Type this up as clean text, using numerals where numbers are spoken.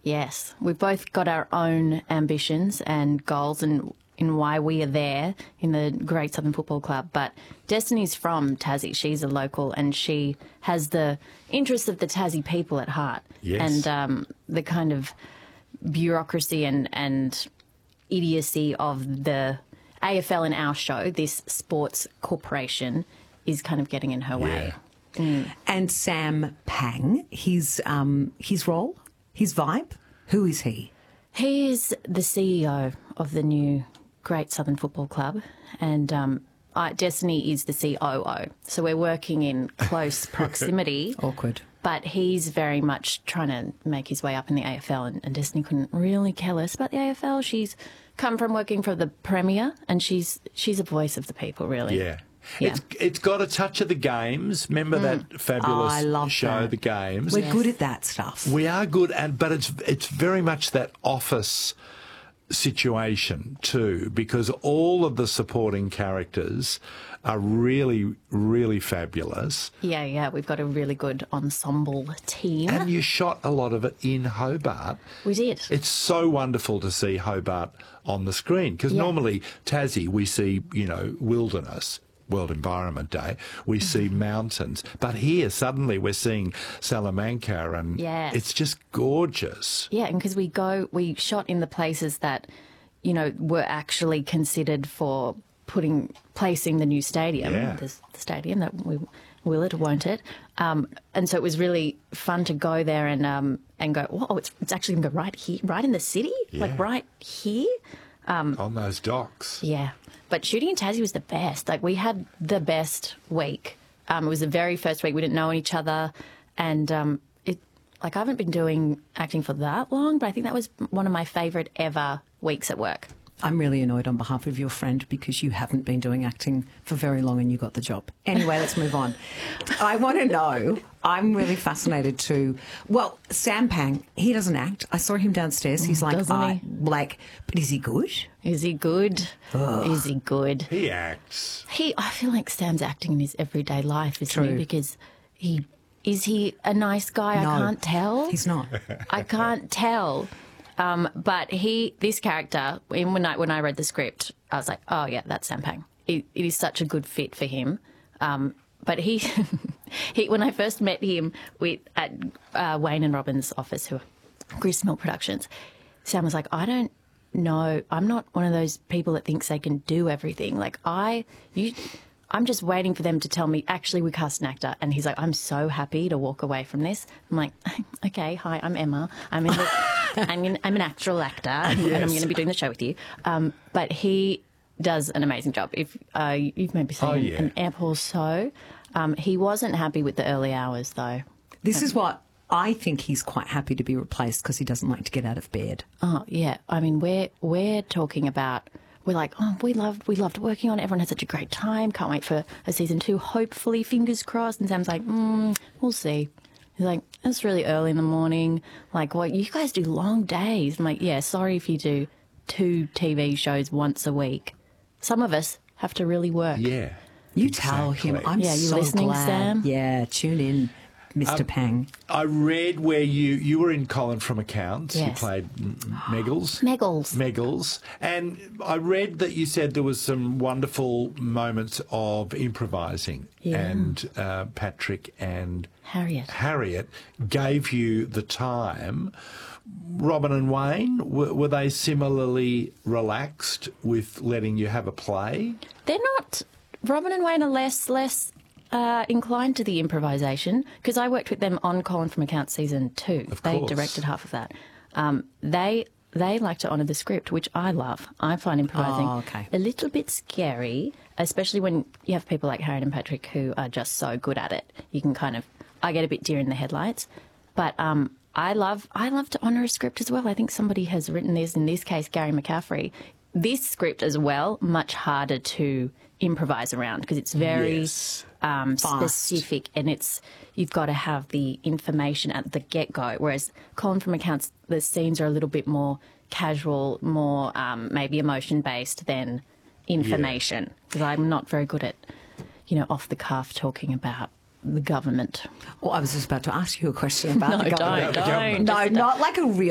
Yes. We've both got our own ambitions and goals and in why we are there in the Great Southern Football Club. But Destiny's from Tassie. She's a local and she has the interests of the Tassie people at heart. Yes. And the kind of bureaucracy and idiocy of the AFL in our show, this sports corporation, is kind of getting in her way. And Sam Pang, his role, his vibe, who is he? He is the CEO of the new Great Southern Football Club, and Destiny is the COO. So we're working in close proximity. Awkward. But he's very much trying to make his way up in the AFL, and Destiny couldn't really care less about the AFL. She's come from working for the Premier, and she's a voice of the people, really. Yeah. Yeah. It's got a touch of the games. Remember that fabulous I love show, that. The Games? We're good at that stuff. We are good, but it's very much that office situation too, because all of the supporting characters are really, really fabulous. Yeah, we've got a really good ensemble team. And you shot a lot of it in Hobart. We did. It's so wonderful to see Hobart on the screen, because normally Tassie we see, wilderness. World Environment Day, we see mountains. But here, suddenly, we're seeing Salamanca, and it's just gorgeous. Yeah, and because we shot in the places that, were actually considered for placing the new stadium, the stadium that will it or won't it. And so it was really fun to go there and go, whoa, it's actually going to go right here, right in the city, like right here. On those docks. Yeah. But shooting in Tassie was the best. Like, we had the best week. It was the very first week. We didn't know each other. And I haven't been doing acting for that long, but I think that was one of my favourite ever weeks at work. I'm really annoyed on behalf of your friend because you haven't been doing acting for very long and you got the job. Anyway, let's move on. I want to know, I'm really fascinated too. Well, Sam Pang, he doesn't act. I saw him downstairs. He's like, but is he good? Is he good? Is he good? He acts. I feel like Sam's acting in his everyday life, isn't he? Because is he a nice guy? No, I can't tell. He's not. I can't tell. But this character, when I read the script, I was like, oh yeah, that's Sam Pang. It is such a good fit for him. But he when I first met him at Wayne and Robin's office, who are Gristmill Productions, Sam was like, I don't know, I'm not one of those people that thinks they can do everything. Like I'm just waiting for them to tell me, actually, we cast an actor. And he's like, I'm so happy to walk away from this. I'm like, okay, hi, I'm Emma. I'm an actual actor, and I'm going to be doing the show with you. But he does an amazing job. If you've maybe seen an ep or so. He wasn't happy with the early hours, though. This is what I think he's quite happy to be replaced because he doesn't like to get out of bed. Oh, yeah. I mean, we're talking about... We're like, oh, we loved working on it. Everyone had such a great time. Can't wait for a season 2. Hopefully, fingers crossed. And Sam's like, we'll see. He's like, it's really early in the morning. Like, well, you guys do long days. I'm like, yeah, sorry if you do 2 TV shows once a week. Some of us have to really work. Yeah. You tell him. I'm you so listening, glad. Sam? Yeah, tune in, Mr. Pang. I read where you were in Colin from Accounts. Yes. You played Meggles. Meggles. And I read that you said there was some wonderful moments of improvising. Yeah. And Patrick and Harriet gave you the time. Robin and Wayne, were they similarly relaxed with letting you have a play? They're not. Robin and Wayne are less inclined to the improvisation, because I worked with them on Colin from Accounts season 2. They directed half of that. They like to honour the script, which I love. I find improvising a little bit scary, especially when you have people like Harriet and Patrick who are just so good at it. You can I get a bit deer in the headlights. But I love to honour a script as well. I think somebody has written this, in this case, Gary McCaffrey. This script as well, much harder to improvise around because it's very specific, and you've got to have the information at the get-go, whereas Colin from Accounts, the scenes are a little bit more casual, more maybe emotion-based than information, because I'm not very good at, off the cuff talking about the government. Well, I was just about to ask you a question about the government. Don't. No, not like a real